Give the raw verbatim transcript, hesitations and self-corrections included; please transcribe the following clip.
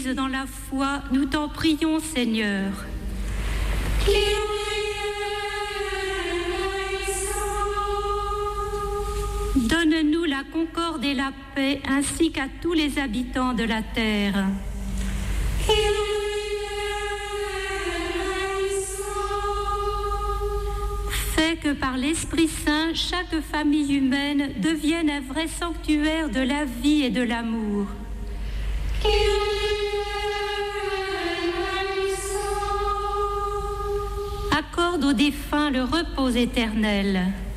l'Église dans la foi, nous t'en prions, Seigneur. Donne-nous la concorde et la paix, ainsi qu'à tous les habitants de la terre. Fais que par l'Esprit Saint, chaque famille humaine devienne un vrai sanctuaire de la vie et de l'amour. Accorde aux défunts le repos éternel.